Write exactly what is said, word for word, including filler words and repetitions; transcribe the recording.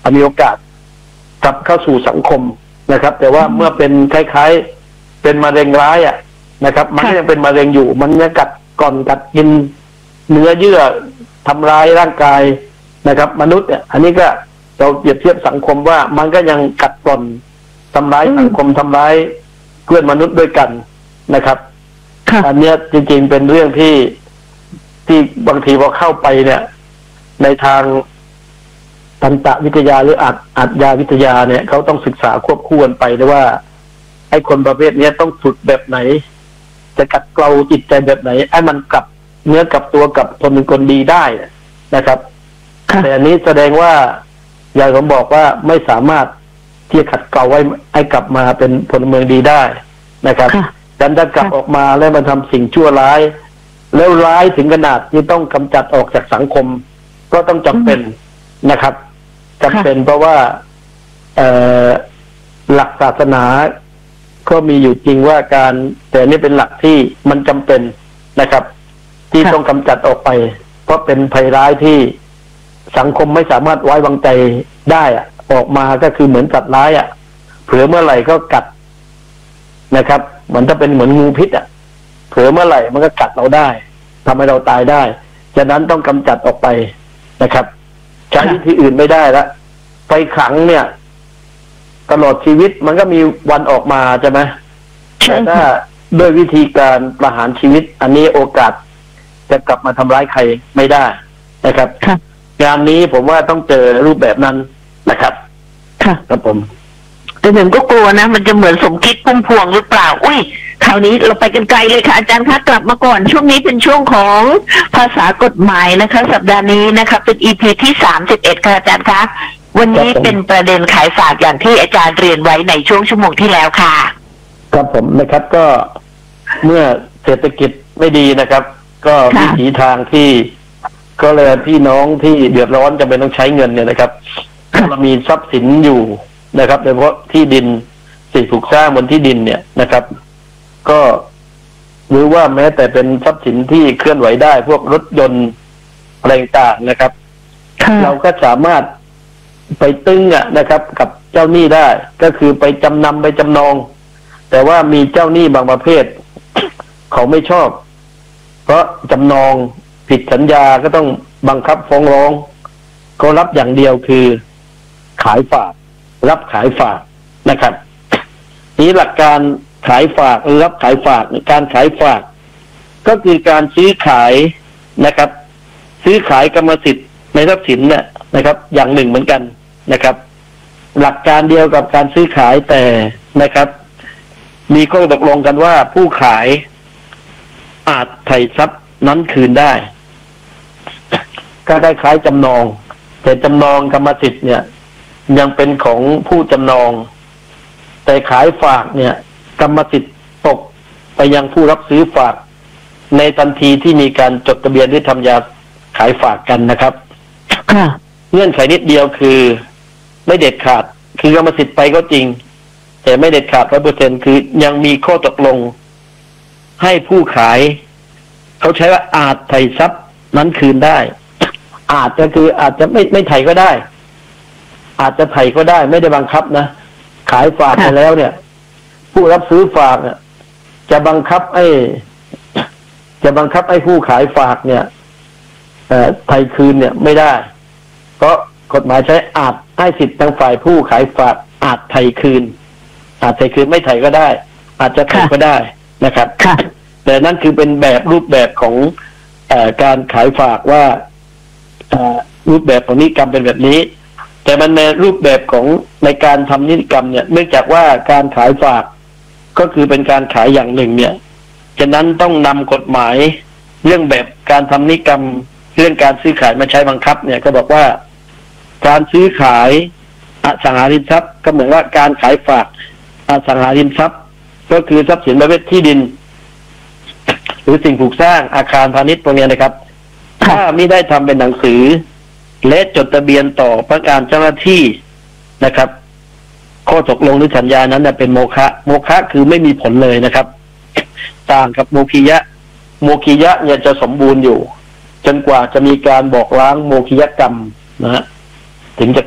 มีโอกาสกลับเข้าสู่สังคมนะครับแต่ว่าเมื่อเป็นคล้ายๆเป็นมะเร็งร้ายอ่ะนะครับมันก็ยังเป็นมะเร็งอยู่มันยังกัดก่อนกัดกินเนื้อเยื่อทำร้ายร่างกายนะครับมนุษย์เนี่ยอันนี้ก็เราเปรียบเทียบสังคมว่ามันก็ยังกัดก่อนทำร้ายสังคมทำร้ายเพื่อนมนุษย์ด้วยกันนะครับอันนี้จริงๆเป็นเรื่องที่ที่บางทีพอเข้าไปเนี่ยในทางทันตวิทยาหรืออัดอัดยาวิทยาเนี่ยเขาต้องศึกษาควบคู่กันไปด้วยว่าไอ้คนประเภทนี้ต้องฝึกแบบไหนจะกัดเกลาจิตใจแบบไหนไอ้มันกลับเนื้อกลับตัวกับคนเป็นคนดีได้นะครับแต่อันนี้แสดงว่าอย่างผมบอกว่าไม่สามารถที่จะขัดเกลาไว้ให้กลับมาเป็นพลเมืองดีได้นะครับดันถ้ากลับออกมาแล้วมันทำสิ่งชั่วร้ายแล้วร้ายถึงขนาดที่ต้องกำจัดออกจากสังคมก็ต้องจำเป็นนะครับจำเป็นเพราะว่าเอ่อหลักศาสนาก็มีอยู่จริงว่าการแต่นี่เป็นหลักที่มันจำเป็นนะครับที่ต้องกำจัดออกไปเพราะเป็นภัยร้ายที่สังคมไม่สามารถไว้วางใจได้อะออกมาก็คือเหมือนสัตว์ร้ายอ่ะเผลอเมื่อไหร่ก็กัดนะครับเหมือนถ้าเป็นเหมือนงูพิษอ่ะเผลอเมื่อไหร่มันก็กัดเราได้ทำให้เราตายได้ฉะนั้นต้องกำจัดออกไปนะครับใช้วิธีอื่นไม่ได้ละไปขังเนี่ยตลอดชีวิตมันก็มีวันออกมาใช่ไหมแต่ถ้าด้วยวิธีการประหารชีวิตอันนี้โอกาสจะกลับมาทำร้ายใครไม่ได้นะครับงานนี้ผมว่าต้องเจอรูปแบบนั้นนะครับค่ะครับผมแต่หนึ่งก็กลัวนะมันจะเหมือนสมคิดพุ่มพวงหรือเปล่าอุ้ยคราวนี้เราไปกันไกลเลยค่ะอาจารย์คะกลับมาก่อนช่วงนี้เป็นช่วงของภาษากฎหมายนะคะสัปดาห์นี้นะคะเป็น อี พี ที่สามสิบเอ็ดค่ะอาจารย์คะวันนี้เป็นประเด็นขายฝากอย่างที่อาจารย์เรียนไว้ในช่วงชั่วโมงที่แล้วค่ะครับผมนะครับก็เมื่อเศรษฐกิจไม่ดีนะครับก็วิถีทางที่ก็เลยพี่น้องที่เดือดร้อนจำเป็นต้องใช้เงินเนี่ยนะครับเรามีทรัพย์สินอยู่นะครับโดยเฉพาะที่ดินสิ่งปลูกสร้างบนที่ดินเนี่ยนะครับก็หรือว่าแม้แต่เป็นทรัพย์สินที่เคลื่อนไหวได้พวกรถยนต์อะไรต่างๆนะครับเราก็สามารถไปตึงอ่ะนะครับกับเจ้าหนี้ได้ก็คือไปจำนำไปจำนองแต่ว่ามีเจ้าหนี้บางประเภท เขาไม่ชอบเพราะจำนองผิดสัญญาก็ต้องบังคับฟ้องร้องเขารับอย่างเดียวคือขายฝากรับขายฝากนะครับนี้หลักการขายฝากหรือรับขายฝากการขายฝากก็คือการซื้อขายนะครับซื้อขายกรรมสิทธิ์ในทรัพย์สินเนี่ยนะครับอย่างหนึ่งเหมือนกันนะครับหลักการเดียวกับการซื้อขายแต่นะครับมีข้อตกลงกันว่าผู้ขายอาจไถ่ทรัพย์นั้นคืนได้ก็คล้ายๆจำนองแต่จำนองกรรมสิทธิ์เนี่ยยังเป็นของผู้จำนองแต่ขายฝากเนี่ยกรรมสิทธิ์ตกไปยังผู้รับซื้อฝากในทันทีที่มีการจดทะเบียนที่ทำยาขายฝากกันนะครับเงื่อนไขนิดเดียวคือไม่เด็ดขาดคือกรรมสิทธิ์ไปก็จริงแต่ไม่เด็ดขาด ร้อยเปอร์เซ็นต์ คือยังมีข้อตกลงให้ผู้ขายเขาใช้ว่าอาจไถ่ทรัพย์นั้นคืนได้อาจจะคืออาจจะไม่ไม่ไถ่ก็ได้อาจจะไถ่ก็ได้ไม่ได้บังคับนะขายฝากไปแล้วเนี่ยผู้รับซื้อฝากเนี่ยจะบังคับไอ้จะบังคับไอ้ผู้ขายฝากเนี่ยเอ่อไถ่คืนเนี่ยไม่ได้เพราะกฎหมายใช้อาจให้สิทธิ์ทางฝ่ายผู้ขายฝากอาจไถ่คืนอาจไถ่คืนไม่ไถ่ก็ได้อาจจะไถ่ก็ได้นะครับแต่นั่นคือเป็นแบบรูปแบบของเอ่อการขายฝากว่ารูปแบบของนิติกรรมเป็นแบบนี้แต่มันในรูปแบบของในการทำนิติกรรมเนี่ยเนื่องจากว่าการขายฝากก็คือเป็นการขายอย่างหนึ่งเนี่ยฉะนั้นต้องนำกฎหมายเรื่องแบบการทำนิติกรรมเรื่องการซื้อขายมาใช้บังคับเนี่ยก็บอกว่าการซื้อขายอสังหาริมทรัพย์ก็เหมือนว่าการขายฝากอสังหาริมทรัพย์ก็คือทรัพย์สินประเภทที่ดินหรือสิ่งปลูกสร้างอาคารพาณิชย์พวกนี้นะครับถ้าไม่ได้ทำเป็นหนังสือและจดทะเบียนต่อพนักงานเจ้าหน้าที่นะครับข้อตกลงหรือสัญญานั้นเป็นโมฆะโมฆะคือไม่มีผลเลยนะครับต่างกับโมคียะโมคียะเนี่ยจะสมบูรณ์อยู่จนกว่าจะมีการบอกล้างโมคียกรรมนะฮะถึงจะ